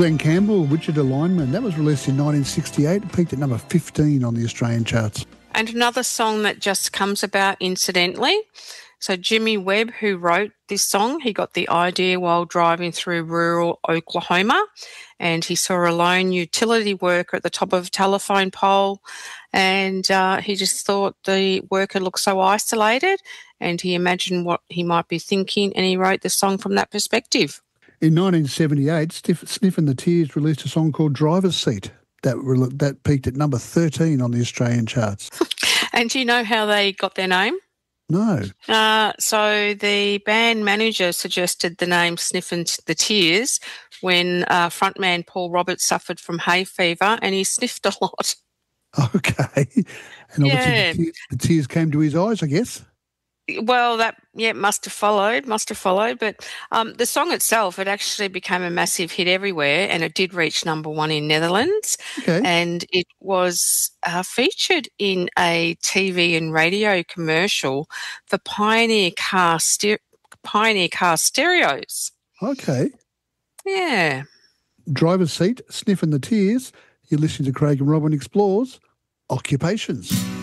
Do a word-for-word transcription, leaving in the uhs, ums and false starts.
Glenn Campbell, Richard Alignment. That was released in nineteen sixty-eight. It peaked at number fifteen on the Australian charts. And another song that just comes about incidentally. So Jimmy Webb, who wrote this song, he got the idea while driving through rural Oklahoma, and he saw a lone utility worker at the top of a telephone pole, and uh, he just thought the worker looked so isolated, and he imagined what he might be thinking, and he wrote the song from that perspective. In nineteen seventy-eight, Sniff, Sniff and the Tears released a song called Driver's Seat. That, that peaked at number thirteen on the Australian charts. And do you know how they got their name? No. Uh, so the band manager suggested the name Sniff and the Tears when uh, frontman Paul Roberts suffered from hay fever and he sniffed a lot. Okay. And obviously Yeah. the, tears, the tears came to his eyes, I guess. Well, that, yeah, must have followed, must have followed. But um, the song itself, it actually became a massive hit everywhere and it did reach number one in Netherlands. Okay. And it was uh, featured in a T V and radio commercial for Pioneer Car, Ste- Pioneer Car Stereos. Okay. Yeah. Driver's Seat, Sniff and the Tears. You're listening to Craig and Robin Explores Occupations.